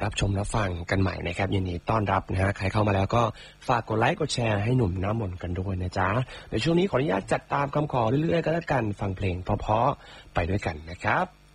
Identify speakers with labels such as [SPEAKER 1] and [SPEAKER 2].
[SPEAKER 1] รับชมรับฟังกันใหม่นะครับยินดีต้อนรับนะฮะใครเข้ามาแล้วก็ฝากกดไลค์กดแชร์ให้หนุ่มน้ำมนต์กันด้วยนะจ๊ะในช่วงนี้ขออนุญาตจัดตามคำขอเรื่อยๆก็แล้วกันฟังเพลงเพราะๆไปด้วยกันนะครับ